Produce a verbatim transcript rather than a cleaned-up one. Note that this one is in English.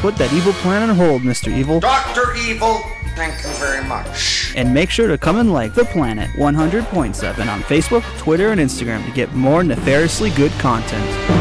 Put that evil plan on hold, Mister Evil. Doctor Evil, thank you very much. And make sure to come and like The Planet one hundred point seven on Facebook, Twitter, and Instagram to get more nefariously good content.